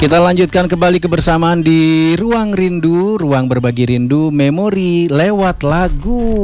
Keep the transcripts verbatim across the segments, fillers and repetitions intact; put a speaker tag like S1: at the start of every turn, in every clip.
S1: Kita lanjutkan kembali kebersamaan di Ruang Rindu, ruang berbagi rindu, memori lewat lagu.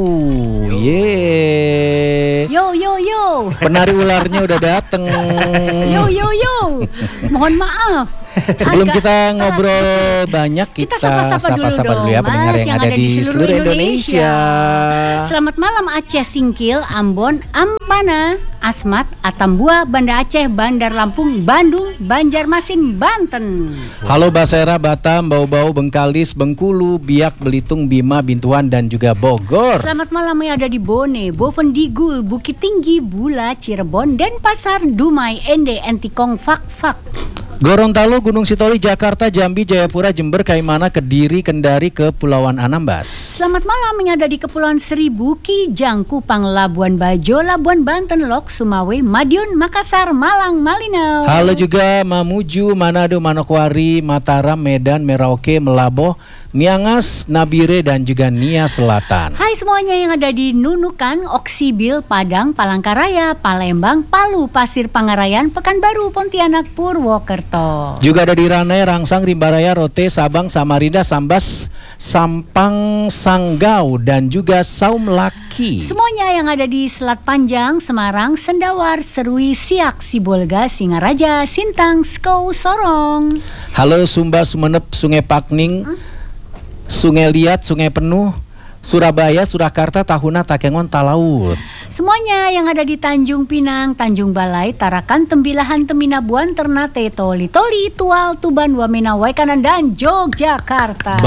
S1: Yeay.
S2: Yo yo yo.
S1: Penari ularnya udah dateng.
S2: Yo yo yo. Mohon maaf.
S1: Sebelum
S2: Agak
S1: kita ngobrol banyak, kita sapa-sapa dulu, dulu ya pendengar yang, yang ada di seluruh Indonesia.
S2: Indonesia. Selamat malam Aceh Singkil, Ambon, Ampana, Asmat, Atambua, Banda Aceh, Bandar Lampung, Bandung, Banjarmasin, Banten.
S1: Halo Basera, Batam, Bau-Bau, Bengkalis, Bengkulu, Biak, Belitung, Bima, Bintuan dan juga Bogor.
S2: Selamat malam yang ada di Bone, Bovendigul, Bukit Tinggi, Bula, Cirebon, Denpasar, Dumai, Ende, Entikong, Fak Fak.
S1: Gorontalo, Gunung Sitoli, Jakarta, Jambi, Jayapura, Jember, Kaimana, Kediri, Kendari, Kepulauan Anambas.
S2: Selamat malam yang ada di Kepulauan Seribu, Kijang, Kupang, Labuan Bajo, Labuan Banten, Lok, Sumawe, Madiun, Makassar, Malang, Malinau.
S1: Halo juga Mamuju, Manado, Manokwari, Mataram, Medan, Merauke, Melaboh, Miangas, Nabire dan juga Nia Selatan.
S2: Hai semuanya yang ada di Nunukan, Oksibil, Padang, Palangkaraya, Palembang, Palu, Pasir Pangarayan, Pekanbaru, Pontianak, Purwokerto.
S1: Juga ada di Ranai, Rangsang, Rimbaraya, Rote, Sabang, Samarinda, Sambas, Sampang, Sanggau dan juga Saum Laki.
S2: Semuanya yang ada di Selat Panjang, Semarang, Sendawar, Serui, Siak, Sibolga, Singaraja, Sintang, Skou, Sorong.
S1: Halo Sumba, Sumenep, Sungai Pakning, hmm? Sungai Liat, Sungai Penuh, Surabaya, Surakarta, Tahuna, Takengon, Talaut.
S2: Semuanya yang ada di Tanjung Pinang, Tanjung Balai, Tarakan, Tembilahan, Teminabuan, Ternate, Toli, Toli, Tual, Tuban, Wamena, Waikanan dan Yogyakarta.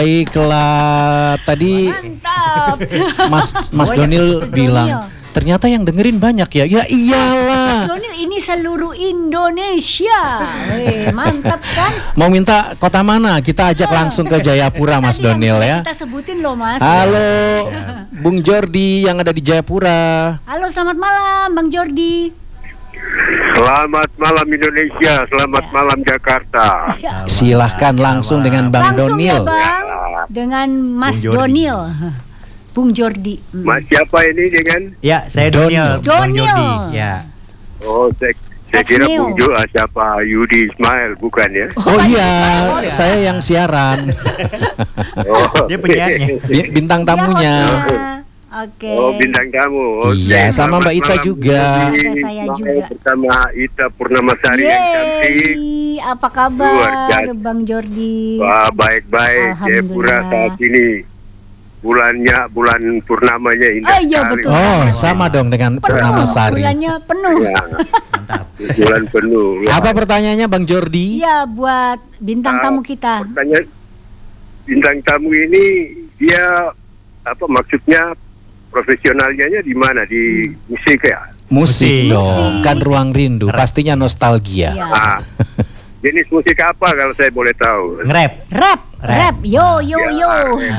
S1: Baiklah, tadi
S2: mantap.
S1: Mas Mas Donil bilang ternyata yang dengerin banyak ya. Ya iyalah.
S2: Mas Donil ini seluruh Indonesia. Weh, mantap kan?
S1: Mau minta kota mana? Kita ajak langsung ke Jayapura Mas Donil ya.
S2: Kita sebutin loh Mas.
S1: Halo Bung Jordi yang ada di Jayapura.
S2: Halo, selamat malam Bang Jordi.
S3: Selamat malam Indonesia, selamat ya. Malam Jakarta.
S2: Ya.
S1: Silahkan langsung dengan Bang
S2: langsung
S1: Donil.
S2: Ya, Bang. Dengan Mas Donil. Bung Jordi.
S3: Hmm. Mas siapa ini dengan?
S4: Ya, saya Donil.
S2: Donil.
S4: Jordi. Ya.
S3: Oh, saya, saya kira Bung Jo, siapa Yudi Ismail bukan ya?
S1: Oh, oh iya, oh, ya. Saya yang siaran.
S3: Oh.
S4: Dia penyanyi.
S1: Bintang tamunya.
S2: Ya, oke. Okay.
S3: Oh, bintang tamu. Okay.
S1: Iya, sama Mbak Ita juga.
S2: Ada saya juga.
S3: Bersama Ita Purnamasari yang cantik.
S2: Apa kabar Bang Jordi?
S3: Wah, baik-baik. Jayapura saat ini bulannya, bulan purnamanya indah.
S2: Oh iya betul.
S1: Oh sama dong dengan Purnamasari.
S2: Bulannya penuh.
S3: Ya.
S4: Mantap.
S3: Bulan penuh.
S1: Ya. Apa pertanyaannya Bang Jordi?
S2: Iya buat bintang uh, tamu kita.
S3: Pertanyaan bintang tamu ini dia apa maksudnya profesionalnya di mana di hmm. musik ya?
S1: Musik, musik dong. Kan Ruang Rindu pastinya nostalgia.
S2: Ya.
S3: Ah. Jenis musik apa kalau saya boleh tahu?
S4: Rap.
S2: Rap. Rap. Yo yo ya, yo.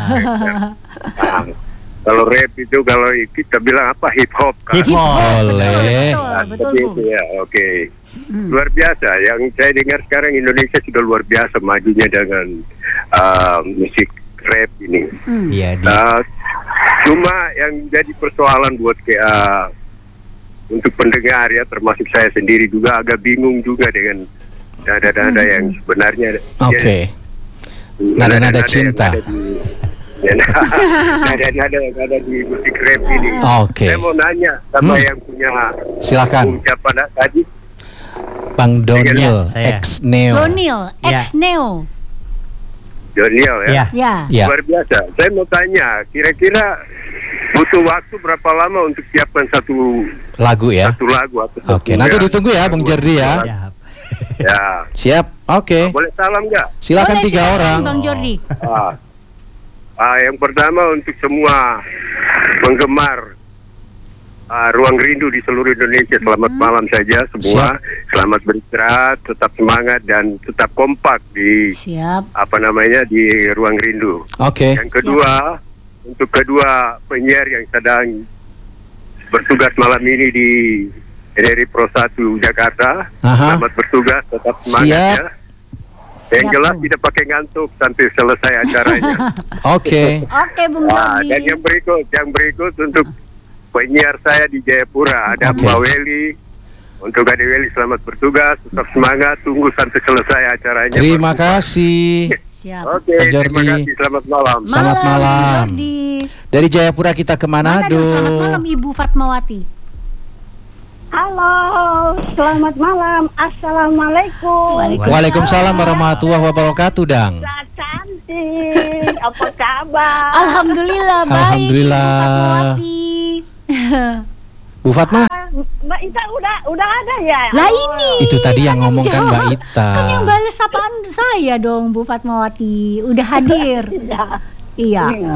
S3: Nah, kalau rap itu kalau kita bilang apa hip hop kan?
S4: Hip hop.
S1: Boleh.
S2: Betul, betul, betul
S3: ya, oke. Okay. Hmm. Luar biasa. Yang saya dengar sekarang Indonesia sudah luar biasa majunya dengan uh, musik rap ini.
S4: Iya. Hmm.
S3: Uh, cuma yang jadi persoalan buat kayak uh, untuk pendengar ya, termasuk saya sendiri juga agak bingung juga dengan nada-nada hmm. yang sebenarnya.
S1: Oke. Okay. Nada-nada cinta.
S3: Nada-nada yang ada di musik rap ini.
S1: Oke. Okay.
S3: Saya mau nanya sama hmm. yang punya.
S1: Silakan.
S3: Siapa tadi?
S1: Bang Donil, ex Neo.
S2: Donil, ex Neo.
S3: Donil ya.
S2: Ya.
S1: Ya.
S3: Luar biasa. Saya mau tanya, kira-kira butuh waktu berapa lama untuk siapkan satu
S1: lagu ya?
S3: Satu lagu atau
S1: Oke, okay. Nanti ditunggu ya Bang Jordi ya.
S3: Ya. Ya.
S1: Siap. Oke. Okay.
S3: Boleh salam nggak?
S1: Silakan
S2: Boleh,
S1: tiga
S2: silakan,
S1: orang.
S2: Bang Jordi.
S3: Ah. Ah, yang pertama untuk semua penggemar uh, Ruang Rindu di seluruh Indonesia, selamat hmm. malam saja semua. Siap. Selamat beristirahat, tetap semangat dan tetap kompak di
S2: Siap.
S3: apa namanya di Ruang Rindu.
S1: Oke. Okay.
S3: Yang kedua, Siap. untuk kedua penyiar yang sedang bertugas malam ini di R R I Pro satu Jakarta,
S1: Aha.
S3: selamat bertugas, tetap semangat. Siap. Ya. Yang jelas tidak pakai ngantuk sampai selesai acaranya.
S1: Oke.
S2: Oke, Bung Jordi.
S3: Dan yang berikut, yang berikut untuk penyiar saya di Jayapura ada okay. Mbak Weli, untuk Ade Weli selamat bertugas, tetap semangat, tunggu sampai selesai acaranya.
S1: Terima
S3: Berbuka.
S1: kasih.
S2: Siap.
S3: Oke,
S1: Pak
S3: terima
S1: Jordi.
S3: kasih, selamat malam.
S1: Selamat malam.
S2: Jordi.
S1: Dari Jayapura kita ke Manado.
S2: Manado, selamat malam Ibu Fatmawati.
S5: Halo, selamat malam. Assalamualaikum.
S1: Waalaikumsalam warahmatullahi wabarakatuh, Dang.
S5: Mbak cantik, apa kabar?
S2: Alhamdulillah baik.
S1: Alhamdulillah.
S2: Ibu Fatmawati.
S1: Bu Fatma,
S5: Ah, Mbak Ita udah udah ada ya?
S2: Lah ini.
S1: itu tadi yang
S2: kan
S1: ngomong kan
S2: jawab.
S1: Mbak Ita.
S2: Kan yang balas apaan saya dong Bu Fatmawati. Udah hadir.
S5: Iya.
S2: Iya.
S5: Iya.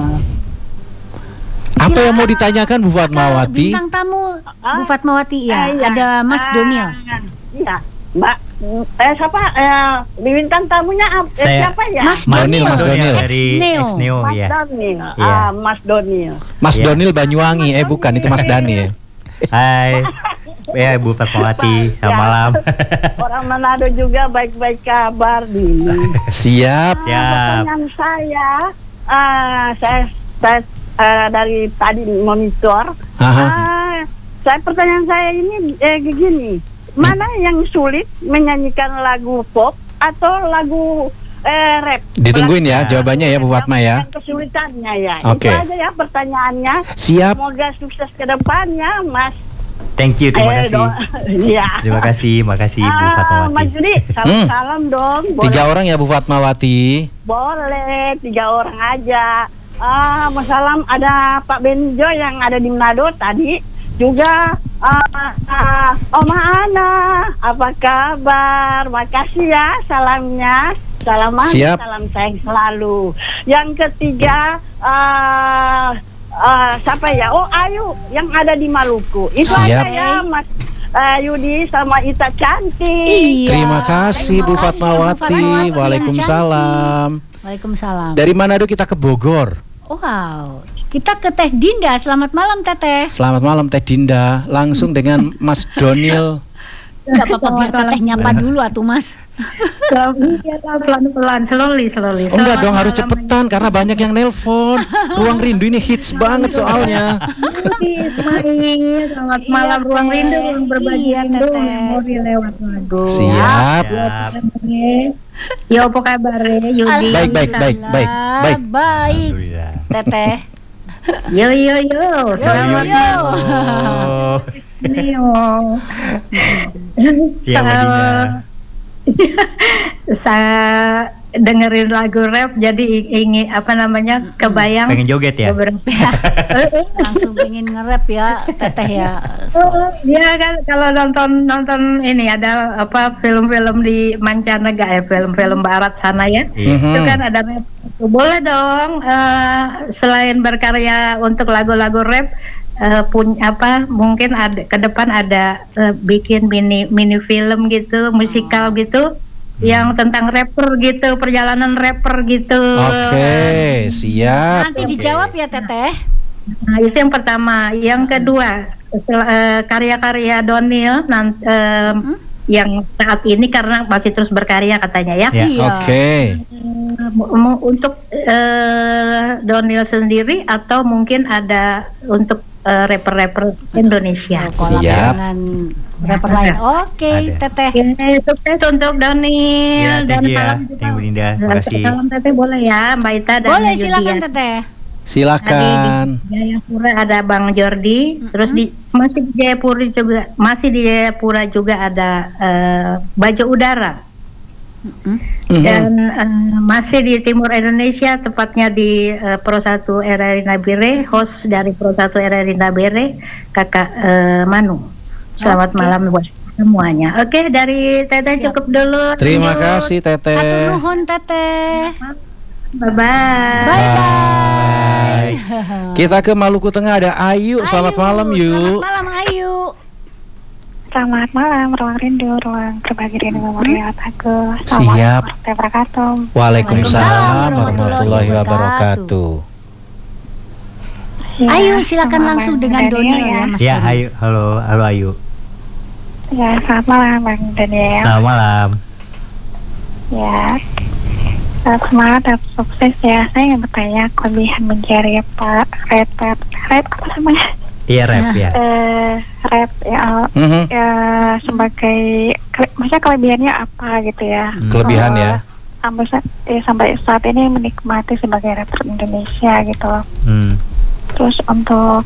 S1: Apa yang mau
S2: Silakan.
S1: ditanyakan Bu Fatmawati?
S2: Bintang tamu
S5: Ah,
S2: Bu Fatmawati ya.
S5: ah, iya.
S2: Ada Mas
S5: Ah,
S2: Doniel.
S5: Iya, Mbak. Eh siapa? Eh, di bintang tamunya ap- eh,
S4: Saya-
S5: siapa ya?
S2: Mas
S1: Donil, Mas Donil.
S4: Dari
S2: Ex-Neo.
S4: Ex-Neo,
S5: Mas
S4: ya.
S5: Donil.
S4: Iya.
S5: Ah, Mas Donil.
S1: Mas
S4: Iya.
S1: Donil Banyuwangi, eh bukan itu Mas Dani ya.
S4: Hai. Ya, Ibu Fatmawati,
S5: Pak,
S4: selamat
S5: ya.
S4: malam.
S5: Orang Manado juga baik-baik kabar nih.
S1: Siap.
S4: Siap.
S5: Pertanyaan saya, ah, saya, saya ah, dari tadi monitor.
S1: Aha.
S5: Ah, saya pertanyaan saya ini eh, begini, mana yang sulit menyanyikan lagu pop atau lagu eh, rap?
S1: Ditungguin ya jawabannya ya Bu Fatma ya.
S5: Yang kesulitannya ya.
S1: Oke.
S5: Itu aja ya pertanyaannya.
S1: Siap.
S5: Semoga sukses ke depannya, Mas.
S4: Thank you, terima
S5: Eh,
S4: kasih.
S5: do- Iya.
S4: Terima kasih, makasih Ibu
S5: Ah, Mas
S4: Fatmawati.
S5: Judi, salam-salam dong. Boleh?
S1: Tiga orang ya Bu Fatmawati.
S5: Boleh, tiga orang aja. Ah, masalah ada Pak Benjo yang ada di Manado tadi. Juga ah, ah, Oma Ana, apa kabar? Makasih ya salamnya. Salam manis,
S1: Siap.
S5: salam sayang selalu. Yang ketiga, ah, ah, siapa ya? Oh, Ayu yang ada di Maluku. Itu
S1: Siap.
S5: aja ya, Mas ah, Yudi sama Ita cantik.
S2: Iya.
S1: Terima kasih Bu
S2: Terima kasih, Bu
S1: Fatmawati.
S2: Fatmawati.
S1: Waalaikumsalam.
S2: Waalaikumsalam.
S1: Dari Manado kita ke Bogor.
S2: Wow. Kita ke Teh Dinda. Selamat malam Teteh.
S1: Selamat malam Teh Dinda. Langsung dengan Mas Donil.
S2: Enggak apa-apa biar Teteh nyapa dulu atuh Mas.
S6: Pelan-pelan, slowly, slowly.
S1: Enggak
S6: Selamat
S1: dong, harus
S6: malam,
S1: cepetan karena banyak yang nelpon. Ruang Rindu ini hits banget soalnya.
S6: Ismail. Selamat
S2: Iya,
S6: malam, Ruang
S2: Teh.
S6: Rindu, Ruang Berbagi
S2: Iya,
S6: Rindu,
S2: Teteh.
S6: memori lewat lagu.
S1: Siap.
S4: Siap.
S6: Yo, apa kabar Yudi?
S1: Baik, baik, baik, baik, baik.
S2: Baik.
S4: Alhamdulillah.
S2: Teteh.
S6: Yo, yo, yo. Selamat
S2: yo.
S4: Oh.
S6: Neo.
S4: Iya, Mbak Dinda.
S6: Saya dengerin lagu rap jadi ingin apa namanya kebayang
S4: Pengen joget ya?
S6: beberapa.
S2: Langsung pengen nge-rap ya Teteh ya.
S6: Oh, dia kan kalau nonton nonton ini ada apa film-film di mancanegara, ya, film-film barat sana ya.
S4: Iya.
S1: Mhm.
S6: Itu kan ada rap. Boleh dong eh, selain berkarya untuk lagu-lagu rap eh, punya apa mungkin ada ke depan ada eh, bikin mini mini film gitu, musikal gitu yang tentang rapper gitu, perjalanan rapper gitu.
S1: Oke, siap.
S2: Nanti dijawab ya Teteh.
S6: Nah, itu yang pertama. Yang kedua, sel- eh, karya-karya Donil nan- em, yang saat ini karena masih terus berkarya katanya ya.
S4: Ya.
S2: Iya.
S1: Oke.
S6: Eh, mu- mu- untuk eh, Donil sendiri atau mungkin ada untuk eh, rapper-rapper Indonesia.
S2: Kolab
S1: Siap.
S2: dengan rapper lain. Oke,
S4: Ada.
S2: Teteh.
S6: Oke, sukses untuk Donil
S4: Ya,
S6: dan
S4: thank you ya.
S6: salam
S4: Thank you, Bu Dinda.
S6: Dan
S4: Makasih.
S6: salam teteh boleh ya, Mbak Ita dan
S2: Boleh
S6: Yudi
S2: silakan
S6: ya.
S2: Teteh.
S1: Silakan.
S6: Di Jayapura ada Bang Jordi, terus di masih di Jayapura juga masih di Jayapura juga ada eh, Baju Udara.
S1: Mhm.
S6: Dan eh, masih di timur Indonesia, tepatnya di eh, Pro satu R R I Nabire, host dari Pro satu R R I Nabire, Kakak eh, Manu. Selamat
S2: Oke.
S6: malam buat semuanya. Oke, dari Teteh
S2: Siap.
S6: cukup dulu.
S1: Terima
S6: Lanjut.
S1: kasih
S2: Hatur
S1: Teteh.
S2: nuhun Teteh.
S6: Bye bye.
S2: Bye bye.
S1: Bye. Kita ke Maluku Tengah ada Ayu. Selamat
S2: Ayu,
S1: malam yuk.
S2: Selamat malam Ayu.
S7: Selamat malam, ruang rindu, ruang berbagi rindu memori lewat aku.
S1: Siap.
S7: Assalamualaikum warahmatullahi wabarakatuh.
S1: Waalaikumsalam warahmatullahi wabarakatuh.
S7: Ya,
S2: Ayu silakan
S7: selamat
S2: langsung
S7: malam,
S2: dengan
S7: Daniel
S2: Donil
S7: ya.
S2: ya Mas.
S4: Ya,
S2: Doni.
S4: Ayu. Halo, halo Ayu.
S7: Ya, selamat malam Bang Daniel.
S4: Selamat malam.
S7: Ya, eh, semangat dan sukses ya. Saya ingin bertanya kelebihan menjadi Pak rapper, rap apa namanya?
S4: Iya rap ya.
S7: eh rap ya,
S1: Mhm.
S7: ya sebagai kele- maksudnya kelebihannya apa gitu ya?
S1: Kelebihan
S7: Eh,
S1: ya.
S7: Sampai sa- eh, sampai saat ini menikmati sebagai rapper Indonesia gitu loh.
S4: Hmm.
S7: Terus untuk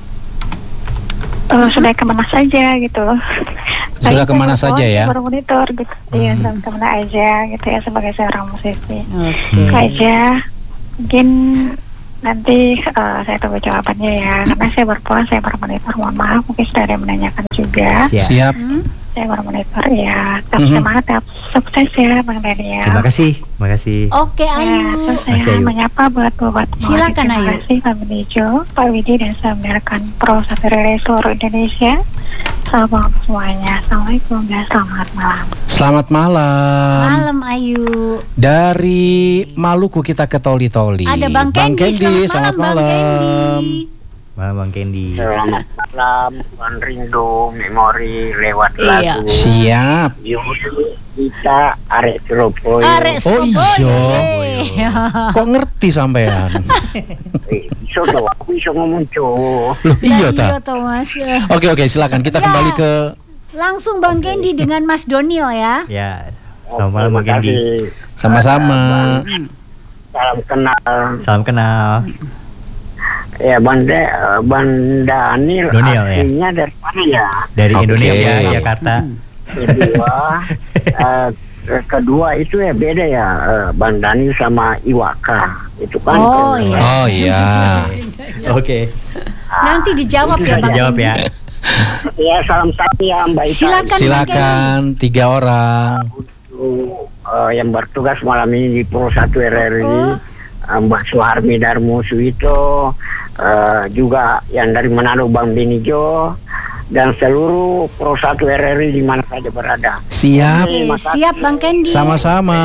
S7: eh, sudah kemana saja gitu loh.
S1: Sudah
S7: Tadi
S1: kemana
S7: saya
S1: saja ya?
S7: baru monitor gitu. Iya,
S4: Hmm.
S7: sudah kemana aja gitu ya sebagai seorang musisi.
S2: Oke.
S7: Itu aja. Mungkin nanti eh, saya tunggu jawabannya ya. Karena saya berpulang, saya baru monitor. Mohon maaf, mungkin sudah ada yang menanyakan juga.
S4: Siap.
S1: Siap.
S7: Saya baru monitor ya. Tetap
S1: Mhm.
S7: semangat, tetap sukses ya Bang Daniel.
S4: Terima kasih, terima kasih.
S2: Oke
S7: Ya,
S2: Ayu.
S7: terus
S4: Masih,
S7: saya
S4: Ayu.
S7: menyapa buat buat
S2: Silakan,
S7: Terima
S2: Ayu.
S7: kasih Pak Benijo, Pak Widi, dan saya mendengarkan Pro satu Relay seluruh Indonesia. Selamat malam semuanya. Assalamualaikum dan selamat malam.
S1: Selamat malam.
S2: Malam Ayu.
S1: Dari Maluku kita ke Toli-Toli.
S2: Ada Bang Kendi.
S1: selamat malam.
S2: Bang Kendi.
S4: Malam Bang Kendi.
S8: Selamat malam, Bang Rindu, memori lewat
S2: Iya.
S8: lagu.
S1: Siap.
S8: Yuk, kita arek Surabaya.
S2: Arek
S1: Oh,
S2: Surabaya.
S1: iya. Kok ngerti sampean?
S8: Eh, bisa dong, aku bisa ngomong cowok.
S1: Loh, iya
S2: Iya
S1: ta.
S2: toh, Mas.
S1: Oke oke silakan kita
S2: Ya.
S1: kembali ke
S2: Langsung Bang Kendi dengan Mas Donio ya.
S4: Ya. Selamat malam Bang
S8: Terima
S4: Kendi.
S8: kasih.
S1: sama-sama.
S8: Salam kenal.
S4: Salam kenal.
S8: Ya, Banda, eh, Banda Daniel,
S4: Daniel, ya.
S8: aslinya dari mana ya?
S4: Dari
S1: Oke.
S4: Indonesia, Jakarta.
S8: Kedua, eh, kedua itu ya beda ya, eh, Bang Daniel sama Iwaka. Itu kan.
S2: Oh,
S8: eh,
S2: iya.
S1: Oh iya.
S4: Oke.
S2: Nanti dijawab ya
S4: Bisa
S2: Bang.
S4: dijawab ya.
S8: Ya, salam satu ya Mbak Ita.
S2: Silakan.
S1: Silakan tiga orang.
S8: Untuk, eh, yang bertugas malam ini di Pro satu R R I,
S2: Oh.
S8: eh, Mbak Suharmi Darmo Suito, eh, juga yang dari Manado Bang Benijo, dan seluruh Pro satu R R I di mana saja berada.
S1: Siap.
S2: Oke, siap Bang Kendi.
S1: Sama-sama.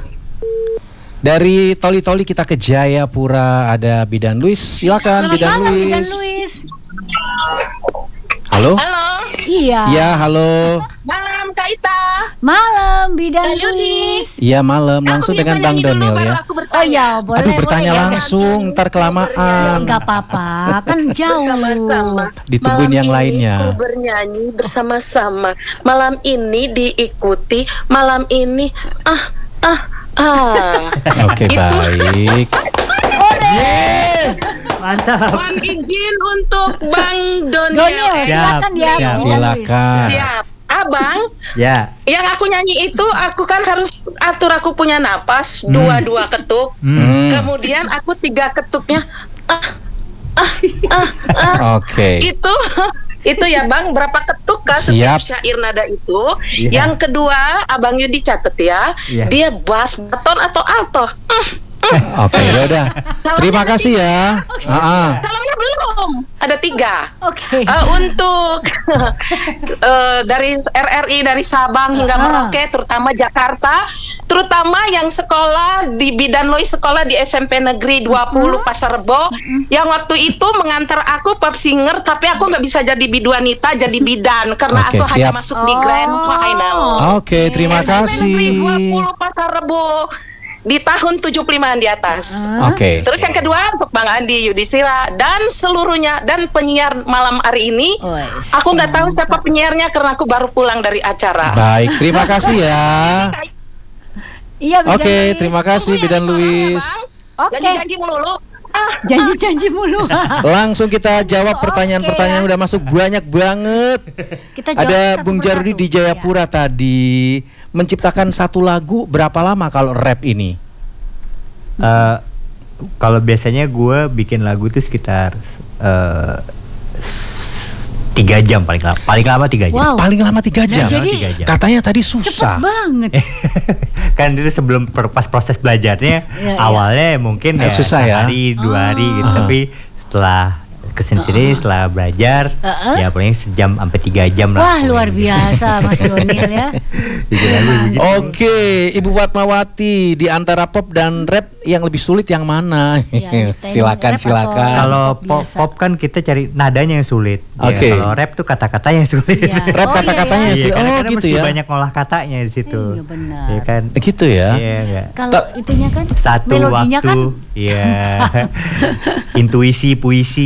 S1: Dari Toli-Toli kita ke Jayapura ada Bidan Luis. Silakan
S2: Selamat
S1: Bidan
S2: malam Bidan
S1: Luis.
S2: Luis.
S1: Halo?
S9: Halo,
S2: Iya.
S1: Ya, halo.
S9: malam Kak Ita.
S2: Malam Bidan
S9: Kak Yudi.
S2: Luis.
S1: Iya, malam langsung
S9: Aku
S1: dengan
S9: bisa
S1: Bang
S9: nyanyi dulu,
S1: Daniel
S9: baru
S1: ya.
S9: aku bertanya.
S2: Oh iya, boleh.
S1: Aduh, bertanya
S2: boleh ya.
S1: langsung, ntar kelamaan.
S2: Enggak apa-apa, kan jauh.
S9: Bersama-sama.
S1: Ditungguin
S9: Malam
S1: yang
S9: ini
S1: lainnya.
S9: ku bernyanyi bersama-sama. Malam ini diikuti. Malam ini ah ah ah.
S1: Oke,
S9: Itu.
S1: baik.
S4: Mantap.
S9: Mohon izin untuk Bang
S2: Donio,
S9: Doniel. Eh,
S2: silakan ya.
S4: Siap.
S2: Bidan Luis.
S1: Silakan.
S9: Siap. Abang,
S4: Ya.
S9: yang aku nyanyi itu aku kan harus atur, aku punya napas
S4: Hmm.
S9: dua-dua ketuk.
S1: Hmm.
S9: Kemudian aku tiga ketuknya ah ah ah ah.
S1: Oke.
S9: Itu itu ya Bang, berapa ketuk kah setiap
S1: Siap.
S9: syair nada itu?
S4: Iya.
S9: Yang kedua, Abang Yudi catet ya.
S4: Iya.
S9: Dia bass, baton atau alto? Hmm,
S1: Oke, ya udah. Terima kasih ya. Ah,
S9: Salamnya belum. Ada tiga.
S2: Oke.
S9: Eh, untuk eh, dari R R I dari Sabang hingga
S2: Ah.
S9: Merauke, terutama Jakarta, terutama yang sekolah di Bidan Lois, sekolah di S M P Negeri dua puluh Pasar Rebo, yang waktu itu mengantar aku pop singer, tapi aku nggak bisa jadi biduanita, jadi bidan karena
S1: Oke,
S9: aku hanya
S1: siap.
S9: masuk di grand final.
S1: Oke, terima
S9: S M P Negeri dua
S1: kasih.
S9: puluh Pasar Rebo di tahun tujuh puluh limaan di atas.
S1: Oke.
S9: Terus yang kedua untuk Bang Andi Yudhistira dan seluruhnya dan penyiar malam hari ini.
S2: Wes,
S9: Aku nggak tahu siapa penyiarnya karena aku baru pulang dari acara.
S1: Baik, terima kasih ya.
S2: Iya, Bidan
S1: Oke,
S2: Luis.
S1: terima kasih
S9: Tunggu ya
S1: Bidan
S9: suaranya,
S1: Luis.
S9: Bang.
S2: Oke.
S9: Janji-janji melulu. Ah,
S2: Janji-janji mulu.
S1: Langsung kita jawab
S2: Oke,
S1: pertanyaan-pertanyaan
S2: ya.
S1: udah masuk banyak banget.
S2: Kita jawab
S1: Ada
S2: satu
S1: Bung
S2: persatu.
S1: Jarudi di Jayapura tadi menciptakan satu lagu berapa lama kalau rap ini?
S4: Eh, kalau biasanya gue bikin lagu tuh sekitar eh, tiga jam paling lama. Paling lama tiga jam.
S2: Wow.
S1: Paling lama tiga
S2: Nah,
S1: jam.
S2: jadi
S4: Tiga jam.
S1: Katanya tadi
S2: Cepet
S1: susah.
S2: banget.
S4: Kan itu sebelum per- pas proses belajarnya
S2: Iya, iya.
S4: awalnya mungkin
S1: Eh,
S4: ya
S1: susah ya.
S4: sehari dua hari gitu,
S1: Ah.
S4: tapi setelah kesini sini setelah belajar
S2: Uh-uh.
S4: ya paling sejam sampai tiga jam lah.
S2: Wah, luar biasa Mas Donil ya.
S4: Bikin lagu begitu.
S1: Oke, Ibu Fatmawati, di antara pop dan rap yang lebih sulit yang mana?
S2: Ya, kita ini
S1: silakan,
S2: rap atau-
S1: silakan.
S4: Kalau
S2: Pop
S4: pop,
S2: biasa.
S4: pop kan kita cari nadanya yang sulit. Ya,
S1: Oke.
S4: kalau rap tuh kata-kata yang sulit.
S2: Iya.
S1: Rap
S2: Oh,
S1: kata-katanya
S2: iya,
S1: yang
S4: Iya,
S1: sulit.
S4: karena
S1: Oh,
S4: kadang
S1: gitu
S4: mesti
S1: ya.
S4: banyak ngolah katanya di situ.
S2: Iya, benar.
S4: Iya kan?
S1: Gitu ya.
S4: Iya, iya.
S2: Kalau
S1: Ta-
S2: itunya kan
S4: Satu
S2: melodinya
S4: waktu,
S2: kan
S4: iya. Intuisi, puisi.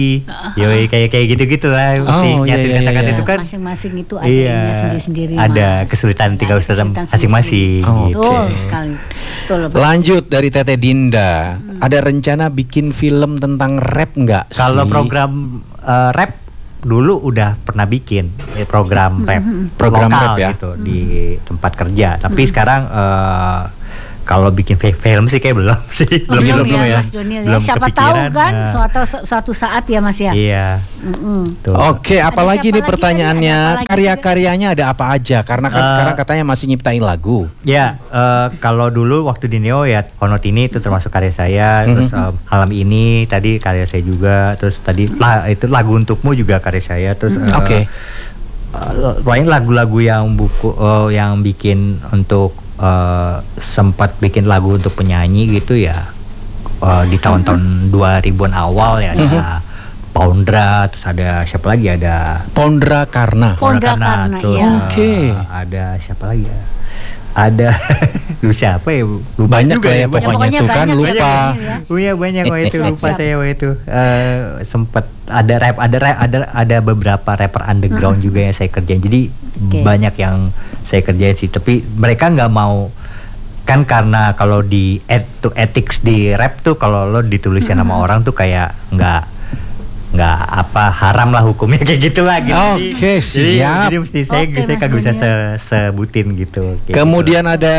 S4: Yoi, kayak kayak gitu-gitu lah. Mesti
S1: Oh, iya,
S4: nyatuin
S1: iya,
S4: kata-kata
S1: iya.
S4: itu kan.
S2: Masing-masing itu ada
S4: Iya,
S2: ininya sendiri-sendiri.
S4: ada
S2: Mas.
S4: kesulitan tinggal
S2: Ada
S4: usaha
S2: kesulitan
S4: masing-masing.
S1: Oh,
S4: gitu.
S2: Betul
S1: Oke.
S2: sekali. Betul. betul.
S1: Lanjut dari Teteh Dinda, ada rencana bikin film tentang rap nggak sih?
S4: Kalau program eh, rap dulu udah pernah bikin eh, program rap,
S1: Program
S4: lokal
S1: rap ya?
S4: gitu di tempat kerja. Tapi sekarang eh, kalau bikin fi- film sih kayak belum sih.
S2: Oh, belum,
S1: belum
S2: ya,
S1: ya?
S2: Mas Donil ya.
S4: Belum
S2: Siapa tahu
S4: kepikiran,
S2: kan
S4: nah.
S2: suatu suatu saat ya Mas ya.
S4: Iya.
S2: Mm-mm.
S4: Tuh.
S1: Oke, apalagi
S2: siapa
S1: nih
S2: lagi
S1: pertanyaannya?
S2: tadi? Ada apa lagi
S1: Karya-karyanya ada apa aja? Karena kan
S4: Eh,
S1: sekarang katanya masih nyiptain lagu.
S4: Ya, eh, kalau dulu waktu di Neo ya Honot ini itu termasuk karya saya, terus eh, Malam ini tadi karya saya juga, terus tadi lah itu Lagu Untukmu juga karya saya, terus eh,
S1: Oke.
S4: eh, paling lagu-lagu yang buku eh, yang bikin untuk eh, sempat bikin lagu untuk penyanyi gitu ya eh, di tahun-tahun dua ribuan awal ya ada Poundra, terus ada siapa lagi, ada
S1: Pondra Karna.
S2: Pondra
S4: Karna,
S2: Karna,
S4: terus,
S2: iya.
S1: Oke.
S4: eh, ada siapa lagi ya? Ada lu siapa ya? Lupa
S1: Banyak
S4: juga
S1: lah ya pokoknya
S2: pokoknya
S1: tuh kan
S2: banyak ya,
S1: lupa.
S2: ya.
S4: Oh iya banyak waktu itu,
S2: Siap,
S4: lupa
S2: siap.
S4: saya waktu itu. Eh, sempet ada rap, ada rap, ada ada beberapa rapper underground juga yang saya kerjain. Jadi
S2: Oke.
S4: banyak yang saya kerjain sih. Tapi mereka nggak mau, kan karena kalau di et, tuh ethics di rap tuh kalau lo ditulisin sama orang tuh kayak nggak nggak apa haram lah hukumnya kayak gitu lah gitu. Jadi-
S1: Oke,
S4: jadi-
S1: siap.
S4: Jadi, mesti saya
S2: Oke,
S4: saya
S2: Mas
S4: kagak bisa
S2: Daniel.
S4: se- sebutin gitu. kayak
S1: Kemudian ada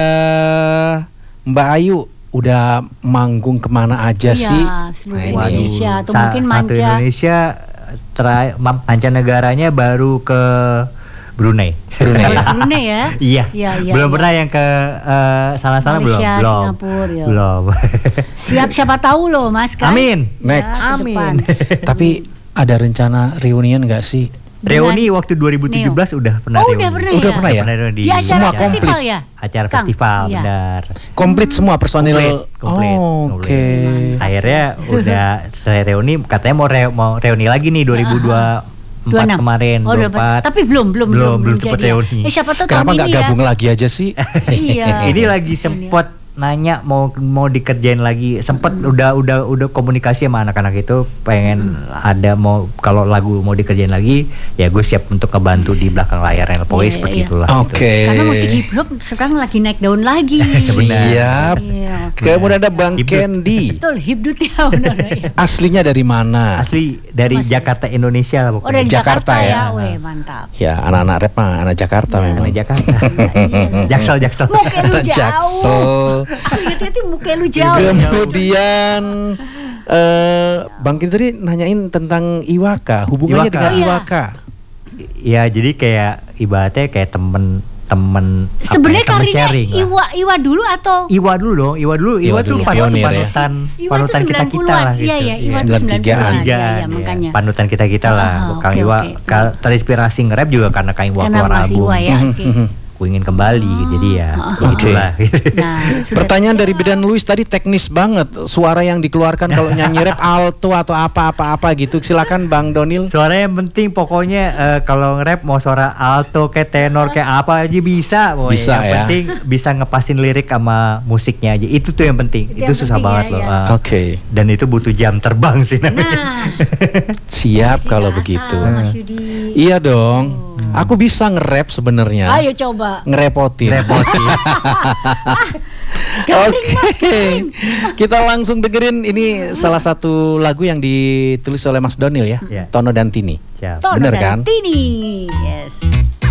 S1: Mbak Ayu, udah manggung kemana aja
S2: Iya,
S1: sih?
S2: seluruh
S1: Nah,
S4: gitu.
S1: ini.
S2: Indonesia atau
S4: Sa-
S2: mungkin
S4: satu
S2: manca.
S4: Indonesia terakhir mancanegaranya baru ke Brunei.
S1: Brunei ya?
S2: Brunei ya.
S4: Iya.
S2: Iya, iya,
S4: belum
S2: iya.
S4: pernah yang ke eh, sana-sana belum.
S2: Malaysia,
S4: Belum.
S2: Singapura, ya.
S4: Belum.
S2: Siap siapa tahu loh Mas kan.
S4: Amin.
S1: Next.
S2: Ya, ke depan.
S1: Tapi ada rencana reunian nggak sih?
S4: Reuni waktu dua ribu tujuh belas udah pernah
S2: Oh,
S4: reuni.
S2: udah pernah
S1: Udah
S2: ya?
S1: pernah ya?
S4: reuni
S2: Di acara
S1: Semua
S2: festival
S1: komplit.
S2: ya?
S4: Acara
S2: Kang?
S4: festival,
S2: Iya.
S4: benar.
S1: Komplit semua personil.
S4: Komplit, komplit,
S1: Oh,
S4: komplit.
S1: Oke.
S4: Akhirnya udah saya reuni, katanya mau re- mau reuni lagi nih dua ribu dua puluh empat
S2: dua puluh enam.
S4: kemarin,
S2: Oh,
S4: dua
S2: udah,
S4: puluh empat.
S2: tapi belum belum
S4: Belum, belum
S2: jadi
S4: sempet
S2: ya.
S4: reuni.
S2: Eh siapa tahu
S1: Kenapa
S2: tahun
S1: nggak
S2: ini
S1: gabung
S2: ya.
S1: lagi aja sih?
S2: Iya.
S4: Ini lagi sempet nanya mau mau dikerjain lagi, sempet udah udah udah komunikasi sama anak-anak itu pengen ada mau kalau lagu mau dikerjain lagi ya gue siap untuk ngebantu di belakang layarnya pokoknya
S2: Iya,
S4: seperti
S2: iya.
S4: itulah.
S1: Oke.
S2: Karena musik hip hop sekarang lagi naik daun lagi.
S1: Siap.
S2: Iya.
S1: Kemudian ada Bang
S4: Hibdut.
S1: Candy.
S2: Betul, hibdut ya benar ya.
S1: Aslinya dari mana?
S4: Asli dari
S2: Masih.
S4: Jakarta Indonesia lah
S2: Oh
S4: pokoknya.
S2: dari
S1: Jakarta
S2: Jakarta,
S1: ya?
S2: ya. Weh, mantap.
S1: Ya, anak-anak rap mah anak Jakarta memang.
S4: Namanya Jakarta.
S2: Iya.
S4: Jaksel Jaksel.
S2: Muka lu
S1: Anak
S2: jauh.
S1: Jaksel.
S2: Hati-hati muka lu jauh.
S1: Kemudian eh Bang Candy tadi nanyain tentang Iwaka, hubungannya
S4: Iwaka.
S1: dengan
S2: Oh, iya.
S1: Iwaka.
S4: Ya jadi kayak ibaratnya kayak temen temen apa ya,
S2: Sebenarnya
S4: temen
S2: karirnya
S4: sharing lah.
S2: Iwa Iwa dulu atau
S4: Iwa dulu dong, Iwa dulu,
S1: Iwa
S4: Iwa, tuh
S1: dulu,
S4: panut-
S1: pionir ya.
S4: panutan,
S2: Iwa
S4: panutan
S2: tuh
S4: kita kita lah gitu.
S2: Iya, iya, Iwa tuh
S1: sembilan tigaan.
S2: sembilan puluhan, iya, iya,
S4: Iya,
S2: makanya.
S4: panutan kita kita lah.
S2: Ah,
S4: Kang
S2: oke,
S4: Iwa
S2: oke.
S4: ka- terinspirasi nge-rap juga karena Kang Iwa
S2: Karena
S4: keluar
S2: Mas
S4: album.
S2: Iwa ya. Oke.
S4: Ku ingin kembali, jadi ya begitulah.
S2: Nah, sudah-
S1: Pertanyaan dari Bidan Luis tadi teknis banget. Suara yang dikeluarkan kalau nyanyi rap alto atau apa-apa-apa gitu. Silakan Bang Donil.
S4: Suara yang penting pokoknya eh, kalau nge-rap mau suara alto kayak tenor kayak apa aja bisa. Pokoknya.
S1: Bisa,
S4: yang
S1: ya.
S4: penting bisa ngepasin lirik sama musiknya aja. Itu tuh yang penting.
S2: Itu
S4: Itu,
S2: yang
S4: susah
S2: penting
S4: banget
S2: ya,
S4: loh.
S2: ya.
S4: Ah.
S1: Oke.
S4: Dan itu butuh jam terbang sih namanya.
S2: Nah,
S1: Siap kalau
S2: tidak
S1: begitu.
S2: asal, Mas Yudi.
S1: Iya dong. Aku bisa nge-rap sebenarnya.
S2: Ayo coba.
S1: Ngerepotin.
S4: Repotin.
S1: Oke. Kita langsung dengerin ini salah satu lagu yang ditulis oleh Mas Donil ya.
S4: Iya.
S1: Tono dan Tini.
S4: Siap.
S2: Tono
S1: Bener
S2: dan
S1: kan?
S2: Tini. Yes.